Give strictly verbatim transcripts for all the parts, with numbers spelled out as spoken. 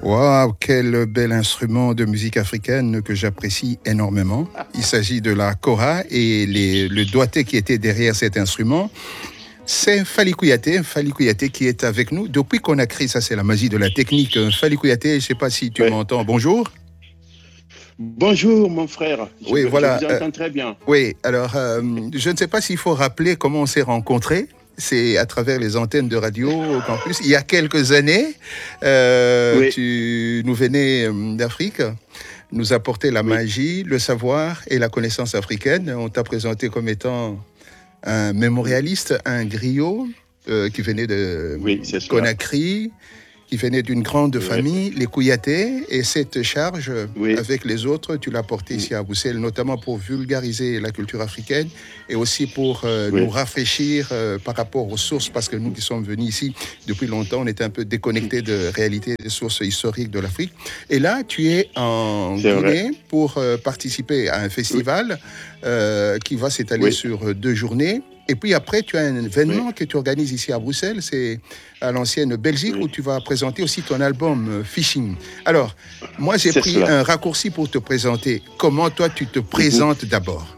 Waouh, quel bel instrument de musique africaine que j'apprécie énormément. Il s'agit de la kora et les, le doigté qui était derrière cet instrument. C'est Fally Kouyaté, Fally Kouyaté qui est avec nous. Depuis qu'on a créé ça, c'est la magie de la technique. Fally Kouyaté, je ne sais pas si tu Ouais. m'entends. Bonjour. Bonjour mon frère, je, Oui, je voilà. vous entends Euh, très bien. oui, alors euh, je ne sais pas s'il faut rappeler comment on s'est rencontrés. C'est à travers les antennes de radio au campus. Il y a quelques années, euh, Oui, tu nous venais euh, d'Afrique, nous apporter la oui, magie, le savoir et la connaissance africaine. On t'a présenté comme étant un mémorialiste, un griot euh, qui venait de oui, c'est cela. Conakry, qui venait d'une grande Oui, famille, les Kouyaté, et cette charge, oui, avec les autres, tu l'as portée ici à Bruxelles, notamment pour vulgariser la culture africaine et aussi pour euh, nous oui, rafraîchir euh, par rapport aux sources, parce que nous qui sommes venus ici depuis longtemps, on était un peu déconnectés de réalité des sources historiques de l'Afrique. Et là, tu es en c'est vrai. Guinée pour euh, participer à un Oui, festival euh, qui va s'étaler oui, sur deux journées. Et puis après, tu as un oui, événement que tu organises ici à Bruxelles, c'est à l'ancienne Belgique, où oui, tu vas présenter aussi ton album euh, Fishing. Alors, moi, j'ai c'est pris cela. un raccourci pour te présenter. Comment toi, tu te Mhm. présentes d'abord?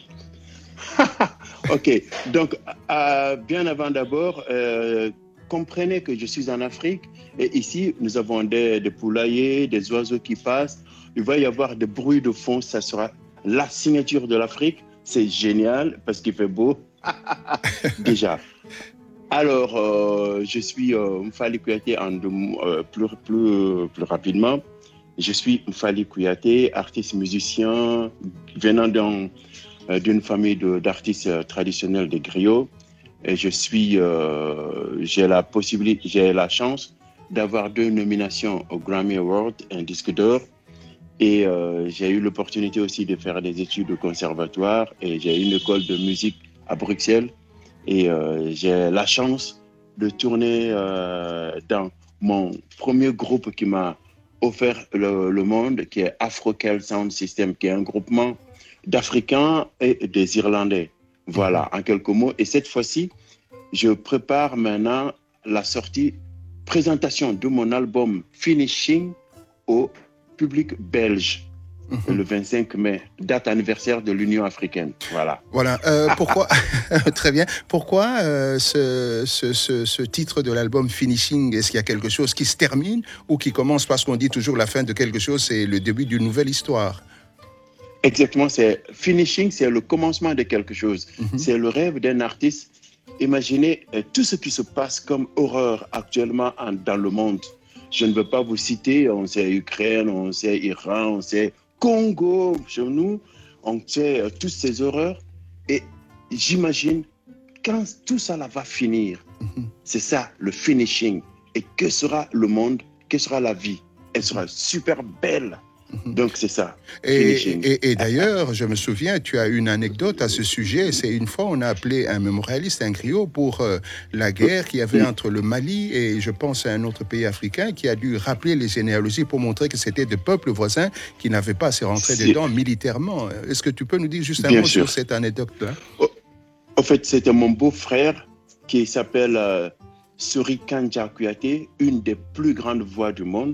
Ok, donc euh, bien avant d'abord, euh, comprenez que je suis en Afrique et ici nous avons des, des poulaillers, des oiseaux qui passent. Il va y avoir des bruits de fond, ça sera la signature de l'Afrique. C'est génial parce qu'il fait beau déjà. Alors, euh, je suis euh, Mfali Kouyaté en deux mots, euh, plus, plus, plus rapidement. Je suis Mfali Kouyaté, artiste musicien venant d'un, euh, d'une famille de, d'artistes euh, traditionnels des griots. Et je suis, euh, j'ai la possibilité, j'ai la chance d'avoir deux nominations au Grammy Award, un disque d'or. Et euh, j'ai eu l'opportunité aussi de faire des études au conservatoire et j'ai une école de musique à Bruxelles. Et euh, j'ai la chance de tourner euh, dans mon premier groupe qui m'a offert le, le monde, qui est Afro-Kel Sound System, qui est un groupement d'Africains et des Irlandais. Mhm. Voilà, en quelques mots. Et cette fois-ci, je prépare maintenant la sortie, présentation de mon album Finishing au public belge Mhm. le vingt-cinq mai, date anniversaire de l'Union africaine. Voilà. Voilà. Euh, pourquoi Très bien. Pourquoi euh, ce, ce, ce, ce titre de l'album Finishing? Est-ce qu'il y a quelque chose qui se termine ou qui commence? Parce qu'on dit toujours la fin de quelque chose, c'est le début d'une nouvelle histoire. Exactement, c'est finishing, c'est le commencement de quelque chose. Mhm. C'est le rêve d'un artiste. Imaginez euh, tout ce qui se passe comme horreur actuellement en- dans le monde. Je ne veux pas vous citer, on sait Ukraine, on sait Iran, on sait Congo, chez nous, on sait euh, toutes ces horreurs. Et j'imagine quand tout ça là va finir, Mhm. c'est ça le finishing. Et que sera le monde? Que sera la vie? Elle Mhm. sera super belle. Mhm. Donc c'est ça, Et, finishing. et, et d'ailleurs, je me souviens, tu as une anecdote à ce sujet. C'est une fois, on a appelé un mémorialiste, un griot, pour euh, la guerre qu'il y avait entre le Mali et, je pense, un autre pays africain, qui a dû rappeler les généalogies pour montrer que c'était des peuples voisins qui n'avaient pas à se rentrer C'est, dedans militairement. Est-ce que tu peux nous dire juste un bien mot sur sûr. cette anecdote-là? En fait, c'était mon beau-frère qui s'appelle euh, Sori Kanja Kouyaté, une des plus grandes voix du monde.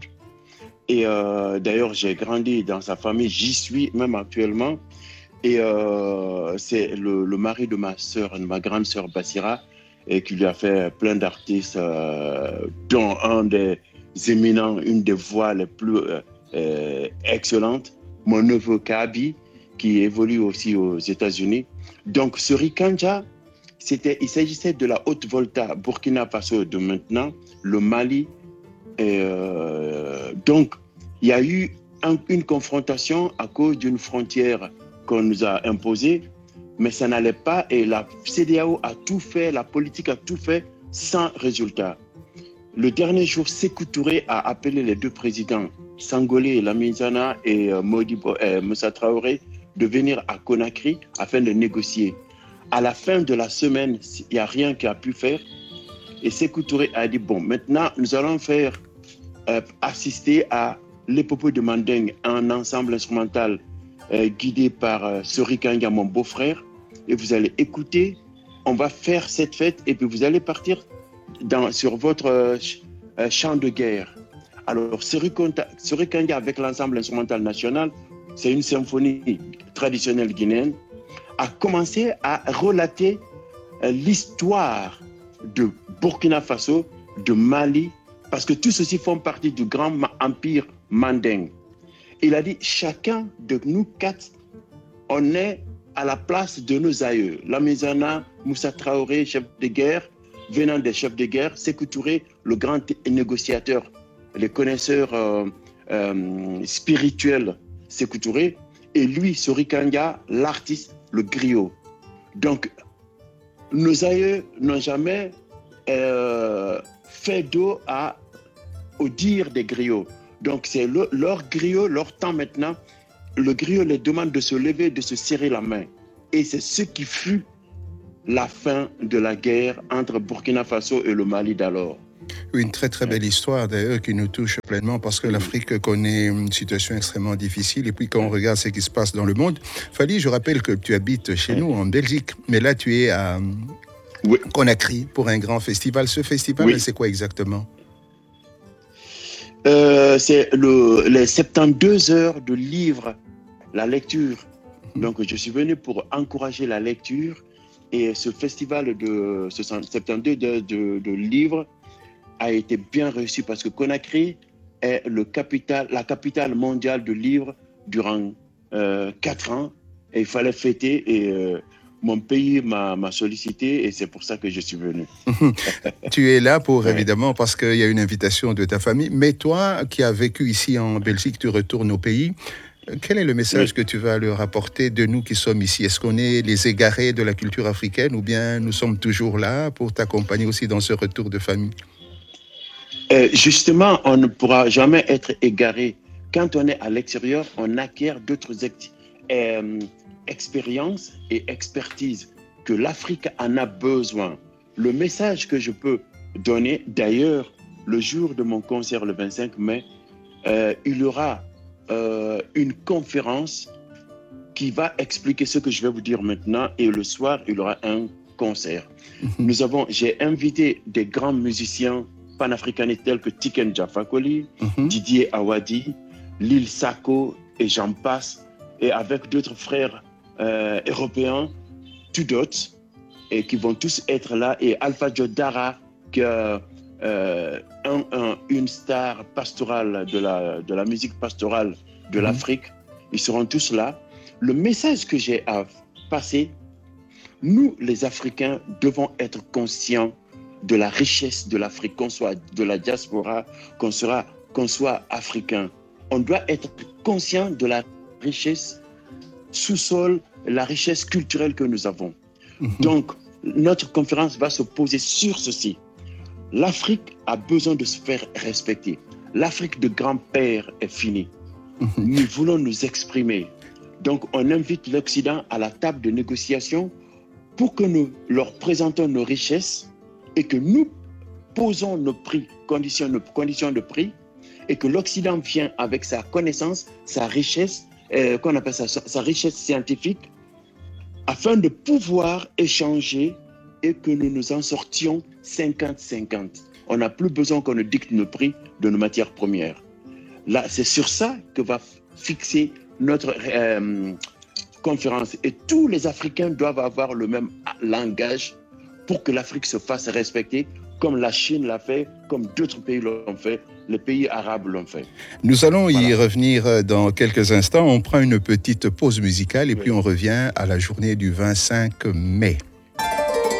Et euh, d'ailleurs, j'ai grandi dans sa famille, j'y suis même actuellement. Et euh, c'est le, le mari de ma sœur, de ma grande sœur Bassira, et qui lui a fait plein d'artistes, euh, dont un des éminents, une des voix les plus euh, euh, excellentes, mon neveu Kabi, qui évolue aussi aux États-Unis. Donc, ce Rikanja, c'était, il s'agissait de la Haute-Volta, Burkina Faso de maintenant, le Mali. Et, euh, donc, il y a eu un, une confrontation à cause d'une frontière qu'on nous a imposée, mais ça n'allait pas et la C E D E A O a tout fait, la politique a tout fait sans résultat. Le dernier jour, Sékou Touré a appelé les deux présidents, Sangolé Lamizana et euh, Modibo, euh, Moussa Traoré, de venir à Conakry afin de négocier. À la fin de la semaine, il n'y a rien qui a pu faire. Et Sékou Touré a dit, bon, maintenant, nous allons faire euh, assister à l'épopée de Mandeng, un ensemble instrumental euh, guidé par euh, Sori Kanga, mon beau-frère. Et vous allez écouter, on va faire cette fête et puis vous allez partir dans, sur votre euh, champ de guerre. Alors, Sori Kanga avec l'ensemble instrumental national, c'est une symphonie traditionnelle guinéenne, a commencé à relater l'histoire de Burkina Faso, de Mali, parce que tous ceux-ci font partie du grand empire manding. Il a dit, chacun de nous quatre, on est à la place de nos aïeux. Lamizana, Moussa Traoré, chef de guerre, venant des chefs de guerre, Sékou Touré, le grand négociateur, les connaisseurs euh, euh, spirituels, Sékou Touré, et lui, Sori Kanga, l'artiste, le griot. Donc, nos aïeux n'ont jamais euh, fait dos à, au dire des griots. Donc, c'est le, leur griot, leur temps maintenant. Le griot les demande de se lever, de se serrer la main. Et c'est ce qui fut la fin de la guerre entre Burkina Faso et le Mali d'alors. Une très très belle histoire d'ailleurs qui nous touche pleinement parce que l'Afrique connaît une situation extrêmement difficile et puis quand on regarde ce qui se passe dans le monde, Fally, je rappelle que tu habites chez nous en Belgique, mais là tu es à oui. Conakry pour un grand festival. Ce festival, oui. c'est quoi exactement? euh, C'est le, les soixante-douze heures de livres, la lecture. Mmh. Donc je suis venu pour encourager la lecture et ce festival de soixante-douze de, de, de livres a été bien reçu parce que Conakry est le capital, la capitale mondiale du livre durant euh, quatre ans. Et il fallait fêter et euh, mon pays m'a, m'a sollicité et c'est pour ça que je suis venu. Tu es là pour, ouais. évidemment, parce qu'il y a une invitation de ta famille. Mais toi, qui as vécu ici en Belgique, tu retournes au pays. Quel est le message oui. que tu vas leur apporter de nous qui sommes ici? Est-ce qu'on est les égarés de la culture africaine ou bien nous sommes toujours là pour t'accompagner aussi dans ce retour de famille? Euh, justement, on ne pourra jamais être égaré. Quand on est à l'extérieur, on acquiert d'autres ex- euh, expériences et expertises que l'Afrique en a besoin. Le message que je peux donner, d'ailleurs, le jour de mon concert le vingt-cinq mai, euh, il y aura euh, une conférence qui va expliquer ce que je vais vous dire maintenant et le soir, il y aura un concert. Mm-hmm. Nous avons, j'ai invité des grands musiciens panafricanistes tels que Tiken Jah Fakoly, mm-hmm. Didier Awadi, Lil Sako et j'en passe, et avec d'autres frères euh, européens, tout d'autres, et qui vont tous être là, et Alpha Jodara, qui est euh, un, un, une star pastorale de la, de la musique pastorale de mm-hmm. l'Afrique, ils seront tous là. Le message que j'ai à passer, nous les Africains devons être conscients de la richesse de l'Afrique, qu'on soit de la diaspora, qu'on soit, qu'on soit africain. On doit être conscient de la richesse sous-sol, la richesse culturelle que nous avons. Mm-hmm. Donc, notre conférence va se poser sur ceci. L'Afrique a besoin de se faire respecter. L'Afrique de grand-père est finie. Mm-hmm. Nous voulons nous exprimer. Donc, on invite l'Occident à la table de négociation pour que nous leur présentons nos richesses et que nous posons nos prix, conditions, nos conditions de prix, et que l'Occident vient avec sa connaissance, sa richesse, euh, qu'on appelle ça, sa richesse scientifique, afin de pouvoir échanger et que nous nous en sortions cinquante cinquante. On n'a plus besoin qu'on nous dicte nos prix de nos matières premières. Là, c'est sur ça que va fixer notre euh, conférence. Et tous les Africains doivent avoir le même langage pour que l'Afrique se fasse respecter, comme la Chine l'a fait, comme d'autres pays l'ont fait, les pays arabes l'ont fait. Nous allons voilà. y revenir dans quelques instants. On prend une petite pause musicale et oui. puis on revient à la journée du vingt-cinq mai.